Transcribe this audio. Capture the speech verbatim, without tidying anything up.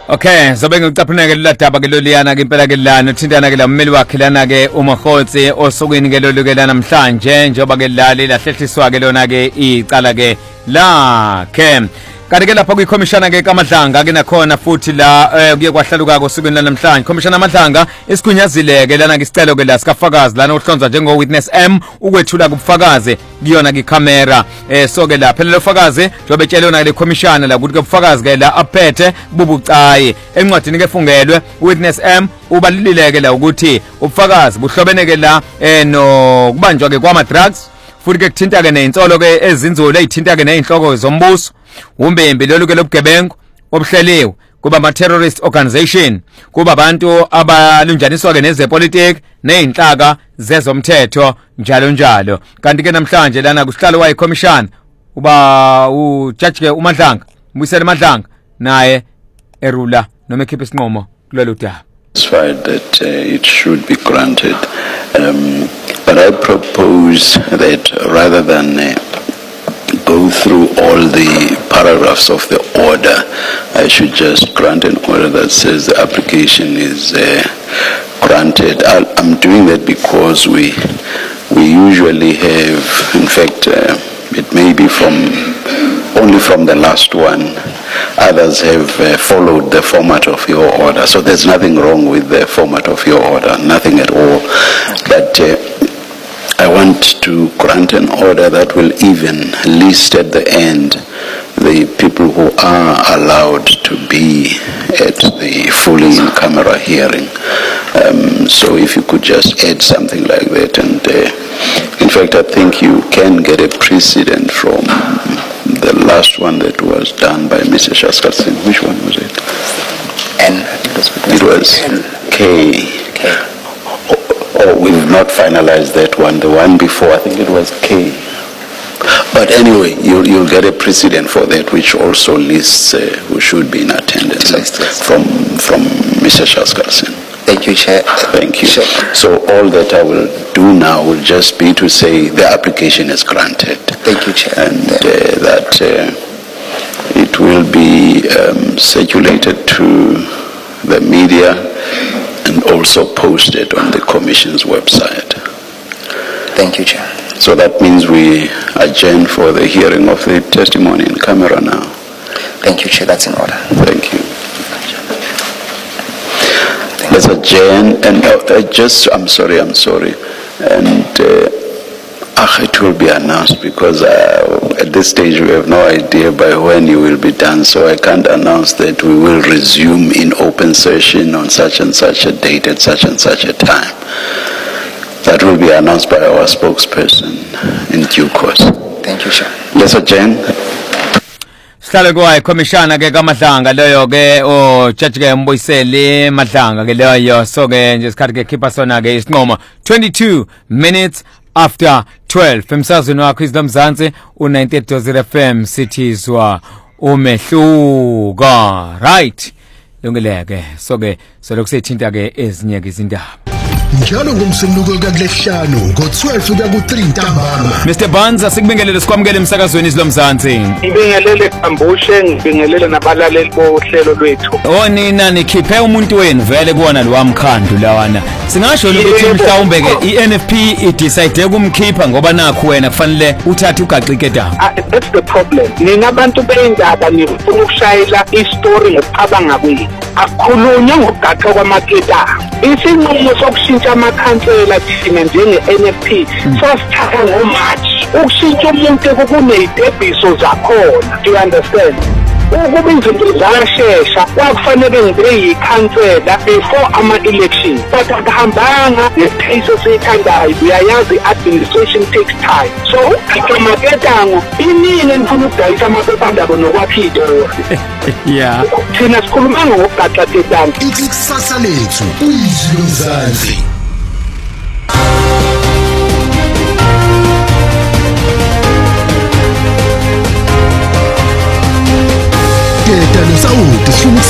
Okay, zobe ngicaphuka ke ladaba ke loliyana ke impela ke lana uthintana ke la mmeli wakhe lana ke uMahotsi osukwini ke lolu ke la namhlanje njoba ke lali lahlehliswa ke lona ke icala ke lakhe kanti ke lapha kuyikhomishana ke kaMadlanga ke nakhona futhi la kuye kwahlaluka kosukwini lanamhlanje khomishana Madlanga isigunyazile ke lana ke isicelo ke la sikafakazi lana uhlonza njengo witness M ukwethula kubufakazi kuyona ke camera eh so ke lapha lo fakazi njobe tshelona ke khomishana la ukuthi ke ubufakazi ke la aphethe bubucayi encwadini ke fungelwe witness M ubalileke la ukuthi ubufakazi buhlobene ke la eh no kubanjwa ke kwama drugs futhi ke kuthinta ke neinsolo ke ezinzolo ezithinta ke neinhloko zombuso umbembe lolu ke lobugebengu obuhleliwe kuba ama terrorist organization kuba abantu abalunjaniswa ke nezepolitiki nezinhlaka zezomthetho njalo njalo kanti ke namhlanje lana kusihlalo wayikhomishana uba ujudge ke uMadlanga Mbuyiseni Madlanga naye erula noma ekhipha isinqumo kulolu daba. Satisfied that uh, it should be granted, um, but I propose that rather than uh, go through all the paragraphs of the order, I should just grant an order that says the application is uh, granted. I'll, I'm doing that because we we usually have, in fact, uh, it may be from only from the last one. Others have uh, followed the format of your order, so there's nothing wrong with the format of your order, nothing at all. But uh, I want to grant an order that will even list at the end the people who are allowed to be at the fully in camera hearing. Um, so if you could just add something like that, and uh, in fact I think you can get a precedent from the last one that was done by Mister Shaskalsin. Which one was it? N. It was K. K. Oh, we've not finalized that one. The one before, I think it was K. But anyway, you'll, you'll get a precedent for that, which also lists uh, who should be in attendance from from Mister Shaskalsin. Thank you, Chair. Thank you. Sure. So all that I will do now will just be to say the application is granted. Thank you, Chair. And uh, that uh, it will be um, circulated to the media and also posted on the Commission's website. Thank you, Chair. So that means we adjourn for the hearing of the testimony in camera now. Thank you, Chair. That's in order. Thank you. Let's adjourn, and uh, just, I'm sorry, I'm sorry. And uh, ah, it will be announced because uh, at this stage we have no idea by when you will be done, so I can't announce that we will resume in open session on such and such a date at such and such a time. That will be announced by our spokesperson in due course. Thank you, sir. Let's adjourn. Sihlale kwaye khomishana ke kaMadlanga leyo ke o judge ke Mbuyiseni Madlanga ke leyo so ke nje isikhathi ke khipha sona ke isinqomo twenty-two minutes after twelve emsazweni wakho izomzansi u ninety eight point zero F M sithizwa umehluka right longeleke so ke so lokusithinta ke ezinye ke izindaba njalo ngomsombuluko kaLesihlanu ngo-twelve kuya ku-three ntambama. Mister Banza sikubingelele sikwamukele emsakazweni izilomzansi. Ngibingelele Ambushe, ngibingelele nabalaleli bohlelo lwethu. Oh nina nikhiphe umuntu wenu vele kuona lo wamkhandlu lawana. Singasho ukuthi mhlawumbe ke i-N F P idecide ukumkhipha ngoba nakho wena kufanele uthathe ugaqike down. That's the problem. Nina abantu beyindaba nifuna ukushayela istory ngokucabanga kwenu. Akukhulunywa ngokugaqa kwamaketa. Isinqumo sokushintsha amakhansela thina njenge-N F P sasithatha ngoMarch. Ukushintsha umuntu kunezidebhiso zakhona. Do you understand? Ukuba izinto zashesha kwakufanele ngibe yikhansela before ama-election but akuhambanga ngepace esiyithandayo. Uyayazi administration takes time, so ugaqa maketango inini nifuna ukudayisa amaphephandaba nokwakha iy'toro. Yeah, Thina sikhulumanga ngokugaqa ketango. Ikusasa lethu uyizwi lomzansi. Teta nosawuti